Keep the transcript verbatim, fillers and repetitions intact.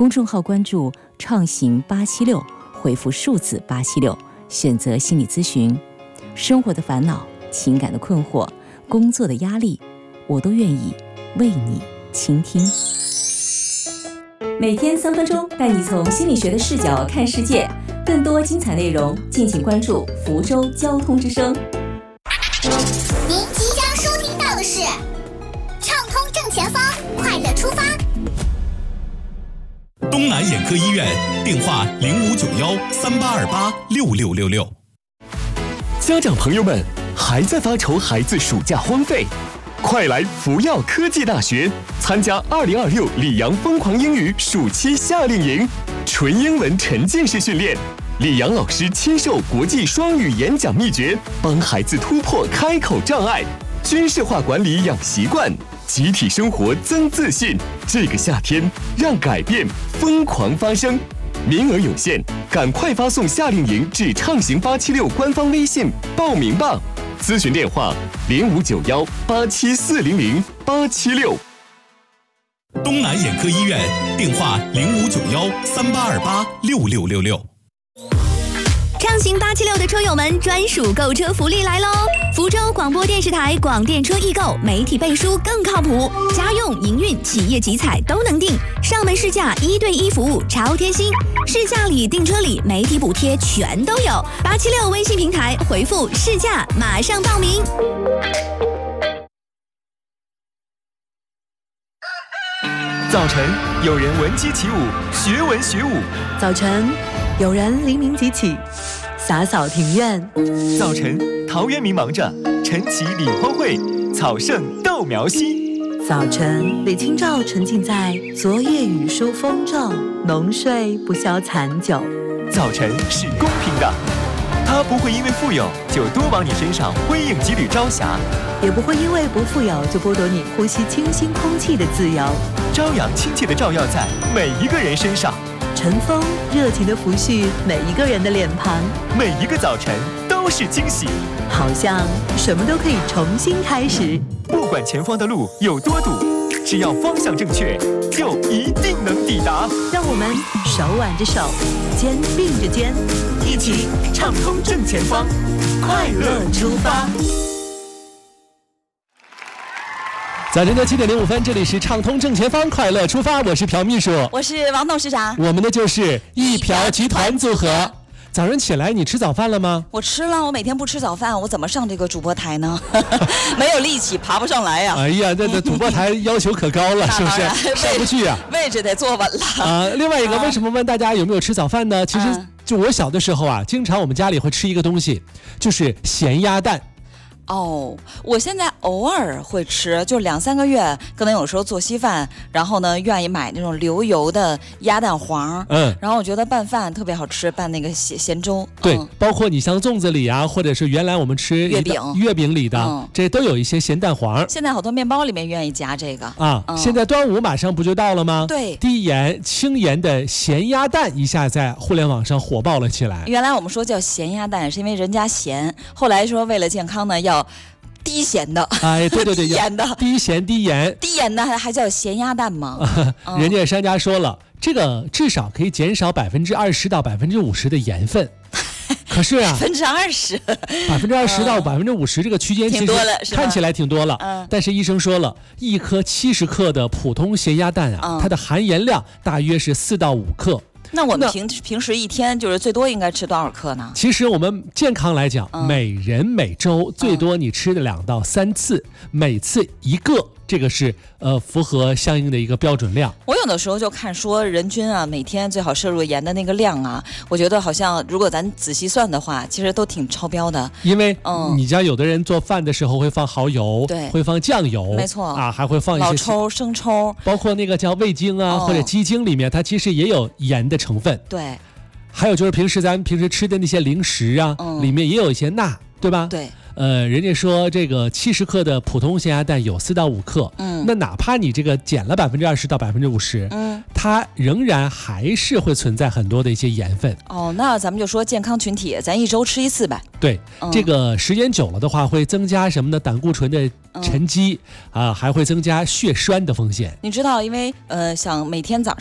公众号关注畅行八七六，回复数字八七六，选择心理咨询。生活的烦恼、情感的困惑、工作的压力，我都愿意为你倾听。每天三分钟，带你从心理学的视角看世界。更多精彩内容，敬请关注福州交通之声。 您即将收听到的是畅通正前方，快乐出发。 东南眼科医院，电话零五九幺三八二八六六六六。 家长朋友们，还在发愁孩子暑假荒废？快来福耀科技大学参加二零二六里昂疯狂英语暑期夏令营，纯英文沉浸式训练，李阳老师亲授国际双语演讲秘诀，帮孩子突破开口障碍，军事化管理养习惯，集体生活增自信。这个夏天，让改变疯狂发生。名额有限，赶快发送夏令营至畅行八七六官方微信报名吧。咨询电话零五九幺八七四零零八七六。 东南眼科医院，电话零五九幺三八二八六六六六。 畅行八七六的车友们，专属购车福利来喽！福州广播电视台广电车易购，媒体背书更靠谱，家用、营运、企业集采都能订，上门试驾一对一服务超贴心，试驾礼、订车礼、媒体补贴全都有。八七六微信平台回复试驾，马上报名。 早晨，有人闻鸡起舞，学文学武； 早晨，有人黎明即起，洒扫庭院； 早晨，陶渊明忙着晨起理荒秽，草盛豆苗稀； 早晨，李清照沉浸在昨夜雨疏风骤，浓睡不消残酒。 早晨是公平的，它不会因为富有就多往你身上辉映几缕朝霞， 也不会因为不富有就剥夺你呼吸清新空气的自由。 朝阳亲切地照耀在每一个人身上， 晨风热情地拂去每一个人的脸庞， 每一个早晨都是惊喜， 好像什么都可以重新开始。 不管前方的路有多堵，只要方向正确，就一定能抵达。 让我们手挽着手，肩并着肩， 一起畅通正前方，快乐出发。 早晨的七点零五分，这里是畅通正前方，快乐出发，我是朴秘书， 我是王董事长， 我们的就是一朴集团组合。早上起来你吃早饭了吗？ 我吃了，我每天不吃早饭，我怎么上这个主播台呢？没有力气，爬不上来呀、啊。 哎呀，这这主播台要求可高了，是不是？上不去啊， 位置得坐稳了啊。另外一个，为什么问大家有没有吃早饭呢？其实就我小的时候啊，经常我们家里会吃一个东西，就是咸鸭蛋。 哦，我现在偶尔会吃，就两三个月，可能有时候做稀饭，然后呢，愿意买那种流油的鸭蛋黄，嗯，然后我觉得拌饭特别好吃，拌那个咸咸粥， 对、 嗯， 包括你像粽子里啊，或者是原来我们吃月饼， 月饼里的、嗯，这都有一些咸蛋黄。 现在好多面包里面愿意加这个啊、嗯，现在端午马上不就到了吗？ 对， 低盐轻盐的咸鸭蛋一下在互联网上火爆了起来。 原来我们说叫咸鸭蛋，是因为人家咸，后来说为了健康呢要。低咸的， 哎，对对对， 低盐的， 低咸低盐， 低盐的还还叫咸鸭蛋吗？ 嗯、人家商家说了，这个至少可以减少百分之二十到百分之五十的盐分。可是啊， 百分之二十， 百分之二十到百分之五十这个区间，其实看起来挺多了。 嗯， 但是医生说了，一颗七十克的普通咸鸭蛋啊， 嗯、 它的含盐量大约是四到五克。 那我们平平时一天就是最多应该吃多少克呢？ 其实我们健康来讲， 嗯、 每人每周最多你吃的两到三次，嗯、每次一个。这个是呃符合相应的一个标准量。 我有的时候就看说人均啊每天最好摄入盐的那个量啊，我觉得好像如果咱仔细算的话，其实都挺超标的。 因为嗯，你知道有的人做饭的时候会放蚝油， 对， 会放酱油， 没错啊，还会放一些老抽、生抽， 包括那个叫味精啊、哦、或者鸡精里面，它其实也有盐的成分。 对， 还有就是平时咱们平时吃的那些零食啊， 嗯、 里面也有一些钠，对吧？ 对。 呃，人家说这个七十克的普通咸鸭蛋有四到五克， 嗯， 那哪怕你这个减了百分之二十到百分之五十， 嗯， 它仍然还是会存在很多的一些盐分。 哦，那咱们就说健康群体，咱一周吃一次呗。 对，嗯、这个时间久了的话，会增加什么呢？胆固醇的沉积、嗯、啊，还会增加血栓的风险。 你知道，因为呃，想每天早上。